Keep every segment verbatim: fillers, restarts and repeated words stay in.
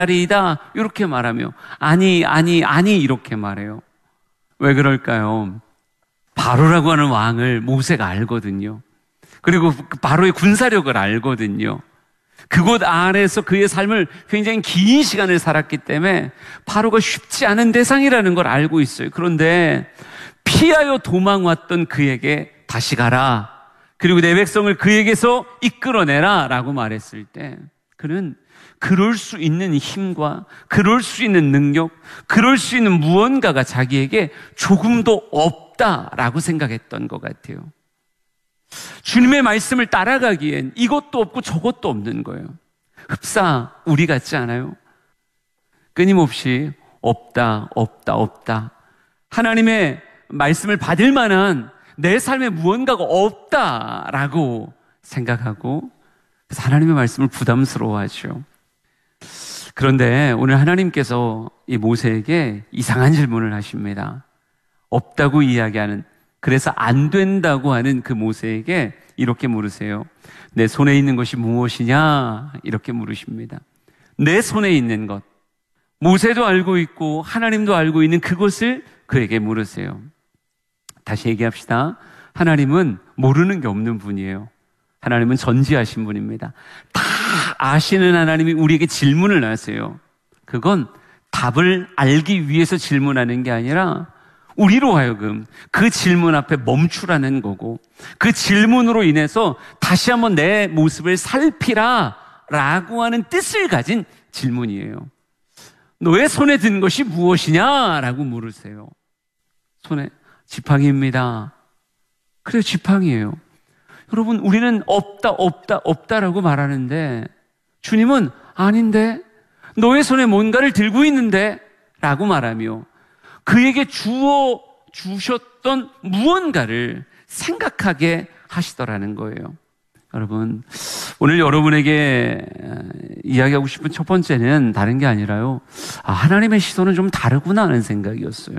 자리이다 이렇게 말하며 아니 아니 아니 이렇게 말해요. 왜 그럴까요? 바로라고 하는 왕을 모세가 알거든요. 그리고 바로의 군사력을 알거든요. 그곳 아래에서 그의 삶을 굉장히 긴 시간을 살았기 때문에 바로가 쉽지 않은 대상이라는 걸 알고 있어요. 그런데 피하여 도망왔던 그에게 다시 가라, 그리고 내 백성을 그에게서 이끌어내라 라고 말했을 때 그는 그럴 수 있는 힘과 그럴 수 있는 능력, 그럴 수 있는 무언가가 자기에게 조금도 없다라고 생각했던 것 같아요. 주님의 말씀을 따라가기엔 이것도 없고 저것도 없는 거예요. 흡사 우리 같지 않아요? 끊임없이 없다 없다 없다, 하나님의 말씀을 받을 만한 내 삶에 무언가가 없다라고 생각하고 그래서 하나님의 말씀을 부담스러워하죠. 그런데 오늘 하나님께서 이 모세에게 이상한 질문을 하십니다. 없다고 이야기하는, 그래서 안 된다고 하는 그 모세에게 이렇게 물으세요. 내 손에 있는 것이 무엇이냐? 이렇게 물으십니다. 내 손에 있는 것, 모세도 알고 있고 하나님도 알고 있는 그것을 그에게 물으세요. 다시 얘기합시다. 하나님은 모르는 게 없는 분이에요. 하나님은 전지하신 분입니다. 다 아시는 하나님이 우리에게 질문을 하세요. 그건 답을 알기 위해서 질문하는 게 아니라 우리로 하여금 그 질문 앞에 멈추라는 거고, 그 질문으로 인해서 다시 한번 내 모습을 살피라 라고 하는 뜻을 가진 질문이에요. 너의 손에 든 것이 무엇이냐? 라고 물으세요. 손에 지팡이입니다. 그래요, 지팡이에요. 여러분, 우리는 없다 없다 없다라고 말하는데 주님은 아닌데, 너의 손에 뭔가를 들고 있는데 라고 말하며 그에게 주어 주셨던 무언가를 생각하게 하시더라는 거예요. 여러분, 오늘 여러분에게 이야기하고 싶은 첫 번째는 다른 게 아니라요, 아, 하나님의 시선은 좀 다르구나 하는 생각이었어요.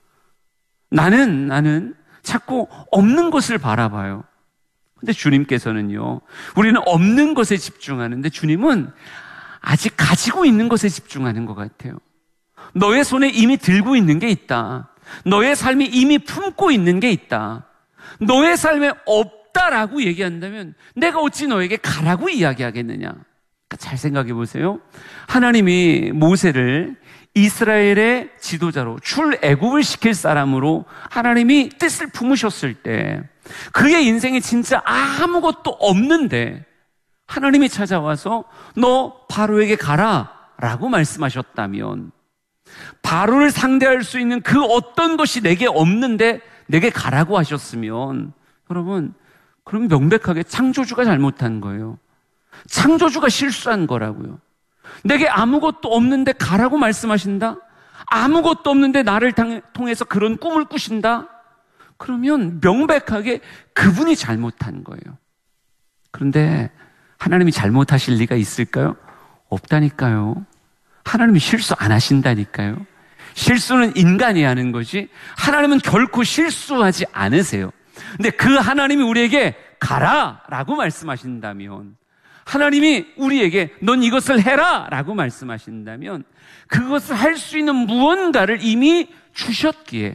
나는 나는 자꾸 없는 것을 바라봐요. 근데 주님께서는요, 우리는 없는 것에 집중하는데 주님은 아직 가지고 있는 것에 집중하는 것 같아요. 너의 손에 이미 들고 있는 게 있다. 너의 삶이 이미 품고 있는 게 있다. 너의 삶에 없다라고 얘기한다면 내가 어찌 너에게 가라고 이야기하겠느냐. 그러니까 잘 생각해 보세요. 하나님이 모세를 이스라엘의 지도자로 출애굽을 시킬 사람으로 하나님이 뜻을 품으셨을 때 그의 인생에 진짜 아무것도 없는데 하나님이 찾아와서 너 바로에게 가라 라고 말씀하셨다면, 바로를 상대할 수 있는 그 어떤 것이 내게 없는데 내게 가라고 하셨으면, 여러분, 그럼 명백하게 창조주가 잘못한 거예요. 창조주가 실수한 거라고요. 내게 아무것도 없는데 가라고 말씀하신다? 아무것도 없는데 나를 통해서 그런 꿈을 꾸신다? 그러면 명백하게 그분이 잘못한 거예요. 그런데 하나님이 잘못하실 리가 있을까요? 없다니까요. 하나님이 실수 안 하신다니까요. 실수는 인간이 하는 거지 하나님은 결코 실수하지 않으세요. 근데 그 하나님이 우리에게 가라 라고 말씀하신다면, 하나님이 우리에게 넌 이것을 해라 라고 말씀하신다면 그것을 할 수 있는 무언가를 이미 주셨기에,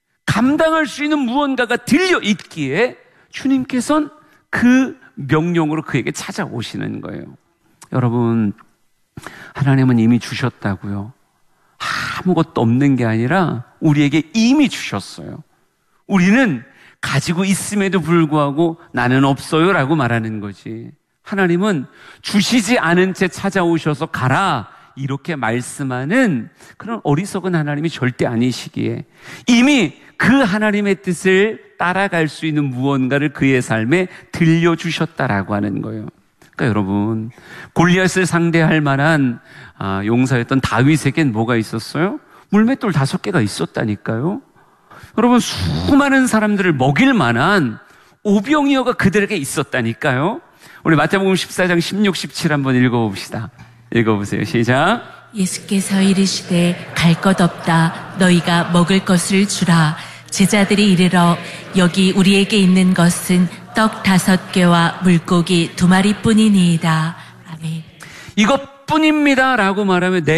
감당할 수 있는 무언가가 들려 있기에 주님께서는 그 명령으로 그에게 찾아오시는 거예요. 여러분, 하나님은 이미 주셨다고요. 아무것도 없는 게 아니라 우리에게 이미 주셨어요. 우리는 가지고 있음에도 불구하고 나는 없어요 라고 말하는 거지, 하나님은 주시지 않은 채 찾아오셔서 가라 이렇게 말씀하는 그런 어리석은 하나님이 절대 아니시기에 이미 그 하나님의 뜻을 따라갈 수 있는 무언가를 그의 삶에 들려주셨다라고 하는 거예요. 그러니까 여러분, 골리앗을 상대할 만한 아, 용사였던 다윗에겐 뭐가 있었어요? 물맷돌 다섯 개가 있었다니까요. 여러분, 수많은 사람들을 먹일 만한 오병이어가 그들에게 있었다니까요. 우리 마태복음 십사 장 십육, 십칠 한번 읽어봅시다. 읽어보세요. 시작. 예수께서 이르시되 갈 것 없다. 너희가 먹을 것을 주라. 제자들이 이르러 여기 우리에게 있는 것은 떡 다섯 개와 물고기 두 마리뿐이니이다. 아멘. 이것 이것뿐입니다 라고 말하면